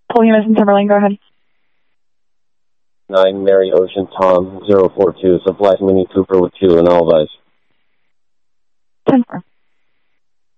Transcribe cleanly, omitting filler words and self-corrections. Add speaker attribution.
Speaker 1: Pulling in Timberlane, go ahead.
Speaker 2: 9 Mary Ocean Tom 042, supply Mini Cooper with 2 and all advice.
Speaker 1: 10-4.